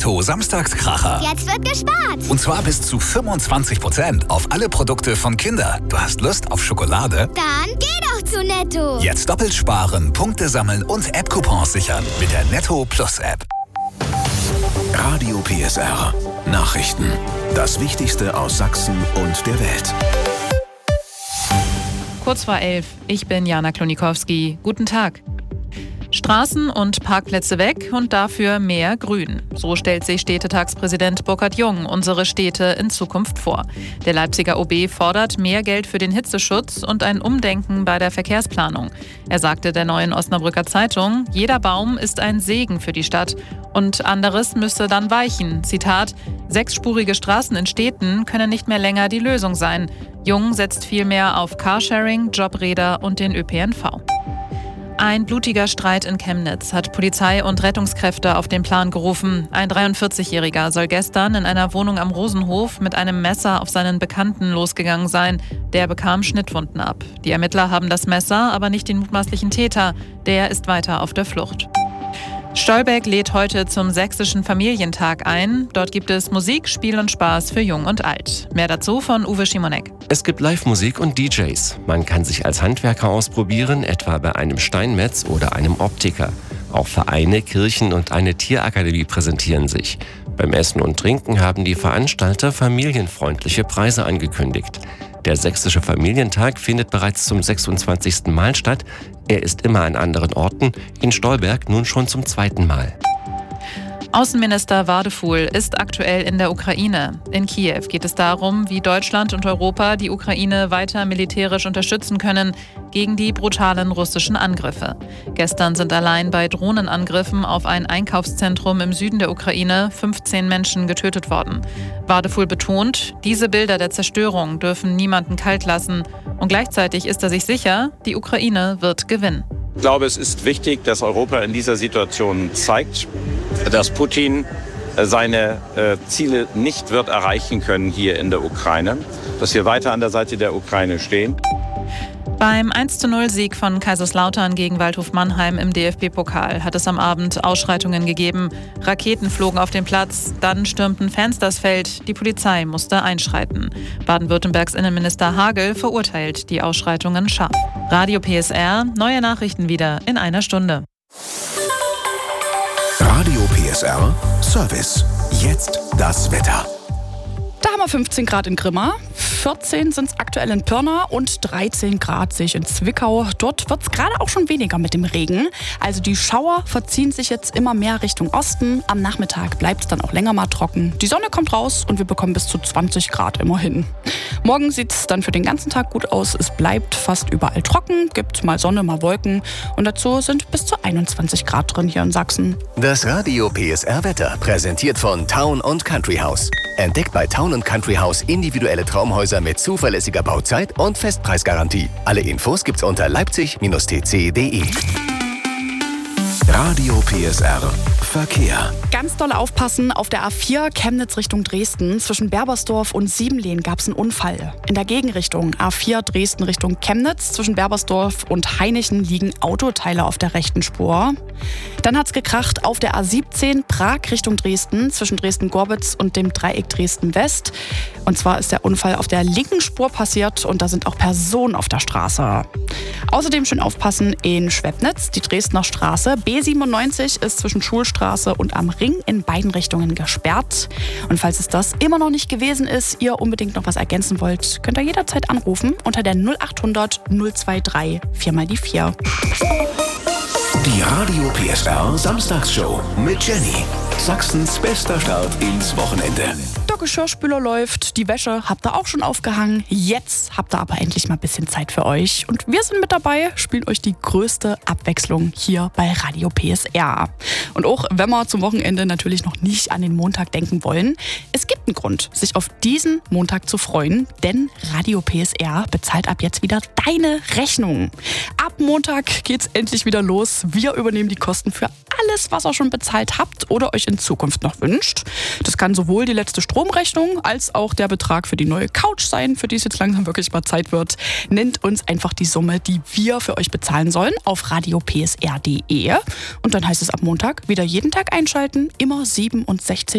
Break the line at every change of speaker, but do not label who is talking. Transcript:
Netto Samstagskracher.
Jetzt wird gespart.
Und zwar bis zu 25% auf alle Produkte von Kinder. Du hast Lust auf Schokolade?
Dann geh doch zu Netto.
Jetzt doppelt sparen, Punkte sammeln und App-Coupons sichern mit der Netto Plus App.
Radio PSR. Nachrichten. Das Wichtigste aus Sachsen und der Welt.
Kurz vor 11. Ich bin Jana Klonikowski. Guten Tag. Straßen und Parkplätze weg und dafür mehr Grün. So stellt sich Städtetagspräsident Burkhard Jung unsere Städte in Zukunft vor. Der Leipziger OB fordert mehr Geld für den Hitzeschutz und ein Umdenken bei der Verkehrsplanung. Er sagte der Neuen Osnabrücker Zeitung, jeder Baum ist ein Segen für die Stadt und anderes müsse dann weichen. Zitat, 6-spurige Straßen in Städten können nicht mehr länger die Lösung sein. Jung setzt vielmehr auf Carsharing, Jobräder und den ÖPNV. Ein blutiger Streit in Chemnitz hat Polizei und Rettungskräfte auf den Plan gerufen. Ein 43-Jähriger soll gestern in einer Wohnung am Rosenhof mit einem Messer auf seinen Bekannten losgegangen sein. Der bekam Schnittwunden ab. Die Ermittler haben das Messer, aber nicht den mutmaßlichen Täter. Der ist weiter auf der Flucht. Stolberg lädt heute zum Sächsischen Familientag ein. Dort gibt es Musik, Spiel und Spaß für Jung und Alt. Mehr dazu von Uwe Schimonek.
Es gibt Live-Musik und DJs. Man kann sich als Handwerker ausprobieren, etwa bei einem Steinmetz oder einem Optiker. Auch Vereine, Kirchen und eine Tierakademie präsentieren sich. Beim Essen und Trinken haben die Veranstalter familienfreundliche Preise angekündigt. Der Sächsische Familientag findet bereits zum 26. Mal statt. Er ist immer an anderen Orten, in Stolberg nun schon zum 2. Mal.
Außenminister Wadefuhl ist aktuell in der Ukraine. In Kiew geht es darum, wie Deutschland und Europa die Ukraine weiter militärisch unterstützen können gegen die brutalen russischen Angriffe. Gestern sind allein bei Drohnenangriffen auf ein Einkaufszentrum im Süden der Ukraine 15 Menschen getötet worden. Wadefuhl betont, diese Bilder der Zerstörung dürfen niemanden kalt lassen. Und gleichzeitig ist er sich sicher, die Ukraine wird gewinnen.
Ich glaube, es ist wichtig, dass Europa in dieser Situation zeigt, dass Putin seine Ziele nicht wird erreichen können hier in der Ukraine, dass wir weiter an der Seite der Ukraine stehen.
Beim 1:0-Sieg von Kaiserslautern gegen Waldhof Mannheim im DFB-Pokal hat es am Abend Ausschreitungen gegeben. Raketen flogen auf den Platz, dann stürmten Fans das Feld. Die Polizei musste einschreiten. Baden-Württembergs Innenminister Hagel verurteilt die Ausschreitungen scharf. Radio PSR, neue Nachrichten wieder in einer Stunde.
Radio PSR Service. Jetzt das Wetter.
Da haben wir 15 Grad in Grimma, 14 sind es aktuell in Pirna und 13 Grad sehe ich in Zwickau. Dort wird es gerade auch schon weniger mit dem Regen. Also die Schauer verziehen sich jetzt immer mehr Richtung Osten. Am Nachmittag bleibt es dann auch länger mal trocken. Die Sonne kommt raus und wir bekommen bis zu 20 Grad immerhin. Morgen sieht es dann für den ganzen Tag gut aus. Es bleibt fast überall trocken, gibt mal Sonne, mal Wolken. Und dazu sind bis zu 21 Grad drin hier in Sachsen.
Das Radio PSR Wetter, präsentiert von Town & Country House. Entdeckt bei Town & Country House individuelle Traumhäuser mit zuverlässiger Bauzeit und Festpreisgarantie. Alle Infos gibt's unter leipzig-tc.de.
Radio PSR Verkehr.
Ganz doll aufpassen, auf der A4 Chemnitz Richtung Dresden. Zwischen Berbersdorf und Siebenlehn gab es einen Unfall. In der Gegenrichtung A4 Dresden Richtung Chemnitz. Zwischen Berbersdorf und Hainichen liegen Autoteile auf der rechten Spur. Dann hat es gekracht auf der A17 Prag Richtung Dresden. Zwischen Dresden-Gorbitz und dem Dreieck Dresden-West. Und zwar ist der Unfall auf der linken Spur passiert und da sind auch Personen auf der Straße. Außerdem schön aufpassen in Schwebnitz, die Dresdner Straße. B97 ist zwischen Schulstraße und am Ring in beiden Richtungen gesperrt. Und falls es das immer noch nicht gewesen ist, ihr unbedingt noch was ergänzen wollt, könnt ihr jederzeit anrufen unter der 0800 023 4x4.
Die Radio PSR Samstagsshow mit Jenny. Sachsens bester Start ins Wochenende.
Der Geschirrspüler läuft, die Wäsche habt ihr auch schon aufgehangen. Jetzt habt ihr aber endlich mal ein bisschen Zeit für euch. Und wir sind mit dabei, spielen euch die größte Abwechslung hier bei Radio PSR. Und auch wenn wir zum Wochenende natürlich noch nicht an den Montag denken wollen, es gibt einen Grund, sich auf diesen Montag zu freuen, denn Radio PSR bezahlt ab jetzt wieder deine Rechnung. Ab Montag geht's endlich wieder los. Wir übernehmen die Kosten für alles, was ihr schon bezahlt habt oder euch in Zukunft noch wünscht. Das kann sowohl die letzte Stromrechnung als auch der Betrag für die neue Couch sein, für die es jetzt langsam wirklich mal Zeit wird. Nennt uns einfach die Summe, die wir für euch bezahlen sollen, auf radiopsr.de. Und dann heißt es ab Montag wieder jeden Tag einschalten, immer 7 und 16